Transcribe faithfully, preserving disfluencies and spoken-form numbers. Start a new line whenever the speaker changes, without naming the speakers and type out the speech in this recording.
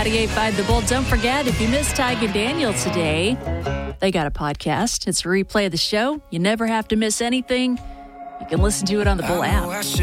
ninety-eight point five The Bull. Don't forget, if you missed Tyke and Daniel today, they got a podcast. It's a replay of the show. You never have to miss anything. You can listen to it on the Bull app.